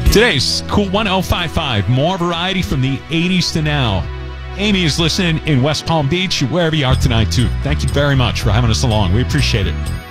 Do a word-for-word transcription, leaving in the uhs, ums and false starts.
Today's Cool one oh five five. More variety from the eighties to now. Amy is listening in West Palm Beach, wherever you are tonight, too. Thank you very much for having us along. We appreciate it.